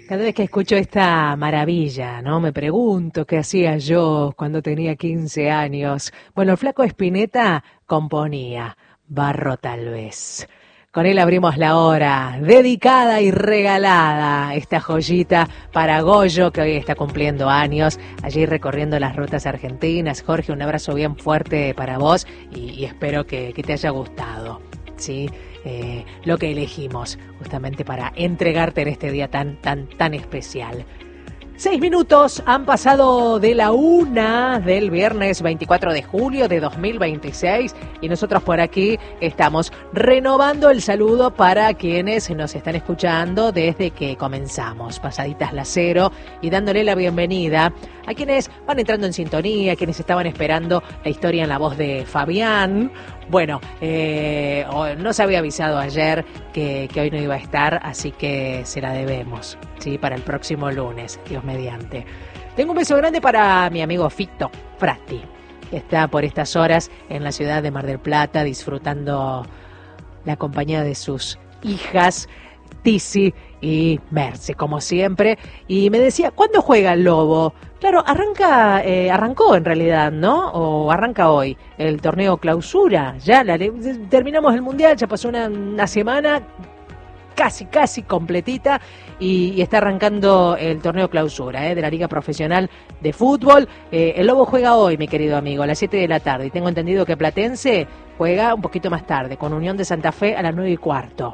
Cada vez que escucho esta maravilla, ¿no? Me pregunto qué hacía yo cuando tenía 15 años. Bueno, el flaco Spinetta componía Barro tal vez. Con él abrimos la hora, dedicada y regalada, esta joyita para Goyo, que hoy está cumpliendo años, allí recorriendo las rutas argentinas. Jorge, un abrazo bien fuerte para vos y espero que te haya gustado, ¿sí? Lo que elegimos justamente para entregarte en este día tan especial. 6 minutos han pasado de la 1 del viernes 24 de julio de 2026 y nosotros por aquí estamos renovando el saludo para quienes nos están escuchando desde que comenzamos, pasaditas las 0, y dándole la bienvenida a quienes van entrando en sintonía, quienes estaban esperando la historia en la voz de Fabián. Bueno, no se había avisado ayer que hoy no iba a estar, así que se la debemos, ¿sí? Para el próximo lunes, Dios mediante. Tengo un beso grande para mi amigo Fito Frati, que está por estas horas en la ciudad de Mar del Plata disfrutando la compañía de sus hijas, Tizi y Merce, como siempre. Y me decía, ¿cuándo juega el Lobo? Claro, arrancó en realidad, ¿no? O arranca hoy el torneo clausura. Ya terminamos el Mundial, ya pasó una semana casi completita y está arrancando el torneo clausura de la Liga Profesional de Fútbol. El Lobo juega hoy, mi querido amigo, a las 7 de la tarde. Y tengo entendido que Platense juega un poquito más tarde, con Unión de Santa Fe a las 9:15.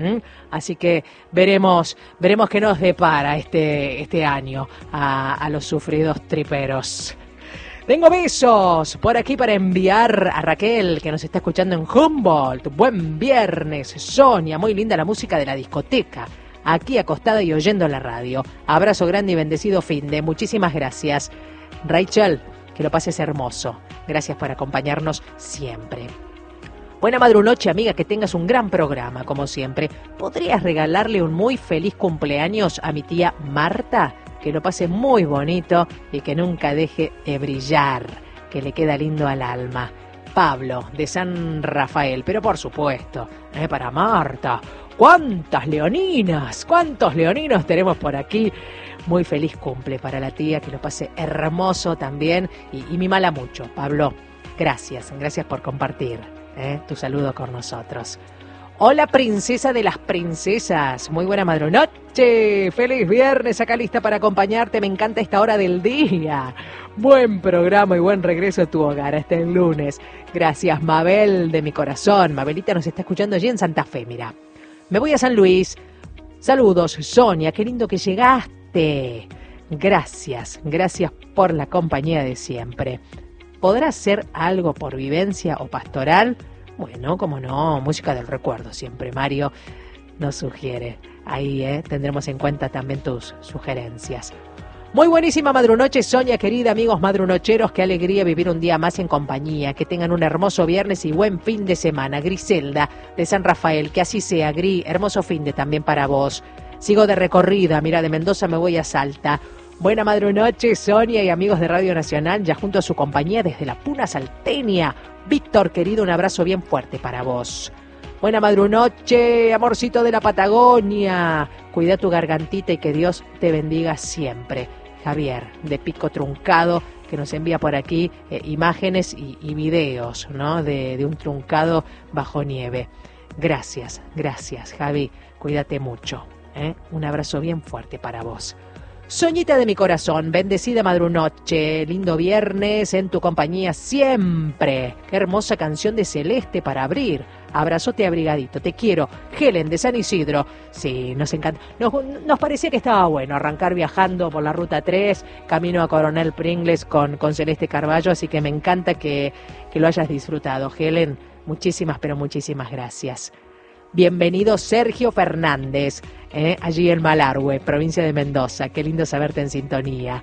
Así que veremos qué nos depara este año a los sufridos triperos. Tengo besos por aquí para enviar a Raquel, que nos está escuchando en Humboldt. Buen viernes, Sonia, muy linda la música de la discoteca, aquí acostada y oyendo la radio. Abrazo grande y bendecido fin de. Muchísimas gracias. Rachel, que lo pases hermoso. Gracias por acompañarnos siempre. Buena madrunoche, amiga, que tengas un gran programa, como siempre. ¿Podrías regalarle un muy feliz cumpleaños a mi tía Marta? Que lo pase muy bonito y que nunca deje de brillar, que le queda lindo al alma. Pablo, de San Rafael, pero por supuesto, para Marta. ¿Cuántas leoninas? ¿Cuántos leoninos tenemos por aquí? Muy feliz cumple para la tía, que lo pase hermoso también y mimala mucho, Pablo. Gracias por compartir tu saludo con nosotros. Hola, princesa de las princesas, muy buena madrunoche, feliz viernes, acá lista para acompañarte, me encanta esta hora del día. Buen programa y buen regreso a tu hogar hasta el lunes. Gracias, Mabel de mi corazón. Mabelita nos está escuchando allí en Santa Fe, mira. Me voy a San Luis. Saludos, Sonia, qué lindo que llegaste. Gracias por la compañía de siempre. ¿Podrás hacer algo por vivencia o pastoral? Bueno, como no, música del recuerdo siempre, Mario nos sugiere. Ahí tendremos en cuenta también tus sugerencias. Muy buenísima madrunoche, Sonia, querida, amigos madrunocheros, qué alegría vivir un día más en compañía. Que tengan un hermoso viernes y buen fin de semana. Griselda, de San Rafael, que así sea, Gri, hermoso fin de también para vos. Sigo de recorrida, mira, de Mendoza me voy a Salta. Buena madrunoche, Sonia y amigos de Radio Nacional, ya junto a su compañía desde la Puna Salteña. Víctor, querido, un abrazo bien fuerte para vos. Buena madrunoche, amorcito de la Patagonia. Cuida tu gargantita y que Dios te bendiga siempre. Javier, de Pico Truncado, que nos envía por aquí imágenes y videos, ¿no? de un truncado bajo nieve. Gracias, Javi. Cuídate mucho. Un abrazo bien fuerte para vos. Soñita de mi corazón, bendecida madrunoche, lindo viernes en tu compañía siempre. Qué hermosa canción de Celeste para abrir. Abrazote abrigadito, te quiero. Helen de San Isidro. Sí, nos encanta. Nos parecía que estaba bueno arrancar viajando por la Ruta 3, camino a Coronel Pringles con Celeste Carballo, así que me encanta que lo hayas disfrutado. Helen, muchísimas gracias. Bienvenido Sergio Fernández, allí en Malargüe, provincia de Mendoza. Qué lindo saberte en sintonía.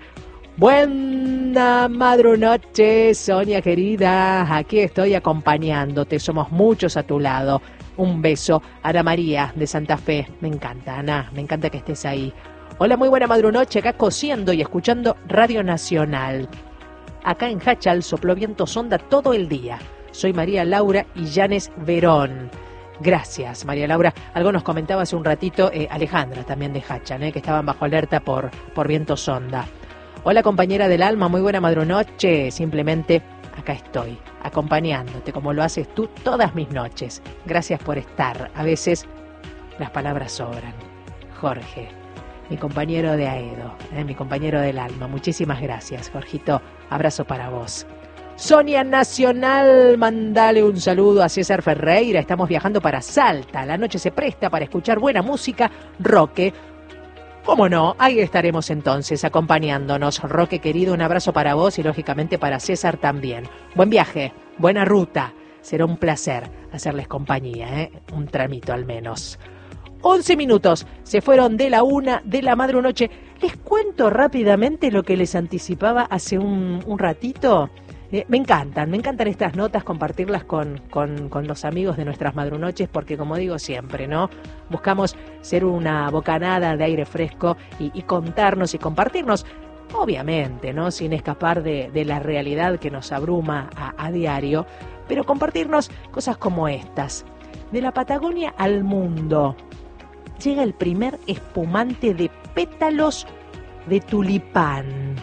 Buena madrunoche, Sonia querida. Aquí estoy acompañándote. Somos muchos a tu lado. Un beso. Ana María de Santa Fe. Me encanta, Ana. Me encanta que estés ahí. Hola, muy buena madrunoche. Acá cosiendo y escuchando Radio Nacional. Acá en Hachal sopló viento sonda todo el día. Soy María Laura Illanes Verón. Gracias, María Laura. Algo nos comentaba hace un ratito Alejandra, también de Hachan, que estaban bajo alerta por viento sonda. Hola, compañera del alma, muy buena madrunoche. Simplemente acá estoy, acompañándote como lo haces tú todas mis noches. Gracias por estar. A veces las palabras sobran. Jorge, mi compañero de Aedo, mi compañero del alma. Muchísimas gracias, Jorgito. Abrazo para vos. Sonia Nacional, mandale un saludo a César Ferreira. Estamos viajando para Salta. La noche se presta para escuchar buena música, Roque. ¿Cómo no? Ahí estaremos entonces acompañándonos. Roque querido, un abrazo para vos y lógicamente para César también. Buen viaje, buena ruta. Será un placer hacerles compañía, un tramito al menos. 11 minutos se fueron de la 1 de la madrunoche. Les cuento rápidamente lo que les anticipaba hace un ratito. Me encantan estas notas, compartirlas con los amigos de nuestras madrunoches, porque como digo siempre, ¿no? Buscamos ser una bocanada de aire fresco y contarnos y compartirnos, obviamente, ¿no? Sin escapar de la realidad que nos abruma a diario, pero compartirnos cosas como estas. De la Patagonia al mundo, llega el primer espumante de pétalos de tulipán.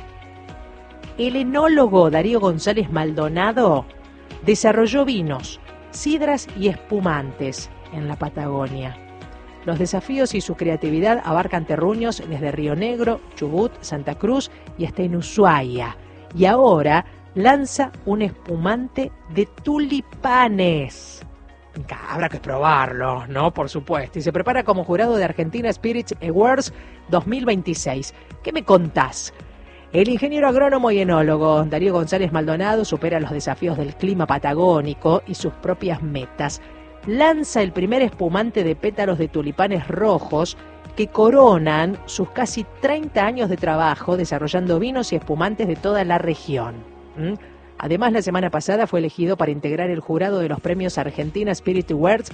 El enólogo Darío González Maldonado desarrolló vinos, sidras y espumantes en la Patagonia. Los desafíos y su creatividad abarcan terruños desde Río Negro, Chubut, Santa Cruz y hasta en Ushuaia. Y ahora lanza un espumante de tulipanes. Habrá que probarlo, ¿no? Por supuesto. Y se prepara como jurado de Argentina Spirits Awards 2026. ¿Qué me contás? El ingeniero agrónomo y enólogo Darío González Maldonado supera los desafíos del clima patagónico y sus propias metas. Lanza el primer espumante de pétalos de tulipanes rojos que coronan sus casi 30 años de trabajo desarrollando vinos y espumantes de toda la región. Además, la semana pasada fue elegido para integrar el jurado de los premios Argentina Spirit Awards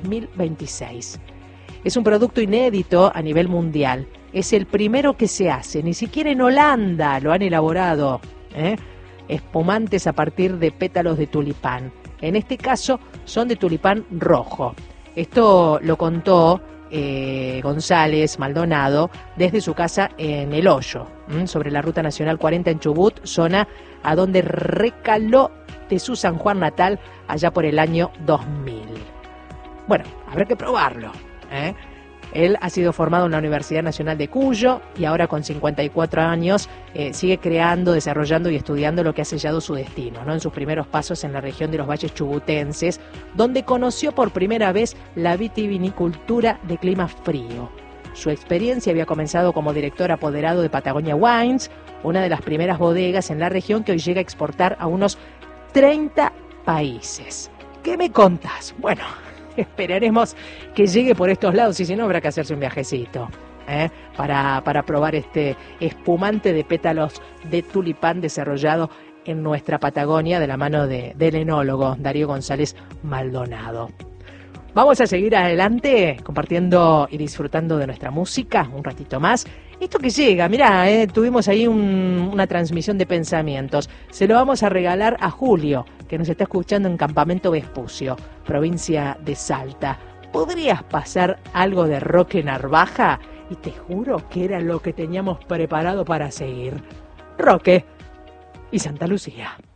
2026. Es un producto inédito a nivel mundial. Es el primero que se hace. Ni siquiera en Holanda lo han elaborado. Espumantes a partir de pétalos de tulipán. En este caso son de tulipán rojo. Esto lo contó González Maldonado desde su casa en El Hoyo, sobre la Ruta Nacional 40 en Chubut, zona a donde recaló de su San Juan natal allá por el año 2000. Bueno, habrá que probarlo. Él ha sido formado en la Universidad Nacional de Cuyo y ahora con 54 años sigue creando, desarrollando y estudiando lo que ha sellado su destino, ¿no? En sus primeros pasos en la región de los valles chubutenses, donde conoció por primera vez la vitivinicultura de clima frío. Su experiencia había comenzado como director apoderado de Patagonia Wines, una de las primeras bodegas en la región que hoy llega a exportar a unos 30 países. ¿Qué me contás? Bueno, esperaremos que llegue por estos lados y si no habrá que hacerse un viajecito para probar este espumante de pétalos de tulipán desarrollado en nuestra Patagonia de la mano del enólogo Darío González Maldonado. Vamos a seguir adelante compartiendo y disfrutando de nuestra música un ratito más. Esto que llega, mirá, tuvimos ahí una transmisión de pensamientos. Se lo vamos a regalar a Julio, que nos está escuchando en Campamento Vespucio, provincia de Salta. ¿Podrías pasar algo de Roque Narvaja? Y te juro que era lo que teníamos preparado para seguir. Roque y Santa Lucía.